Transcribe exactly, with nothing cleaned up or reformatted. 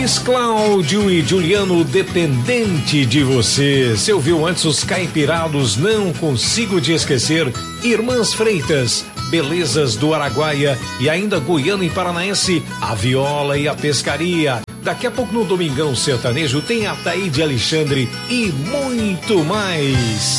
Luiz Cláudio e Juliano, Dependente de Você. Você ouviu antes os Caipirados, Não Consigo Te Esquecer. Irmãs Freitas, Belezas do Araguaia. E ainda Goiano e Paranaense, A Viola e a Pescaria. Daqui a pouco no Domingão Sertanejo tem a Taíde Alexandre e muito mais.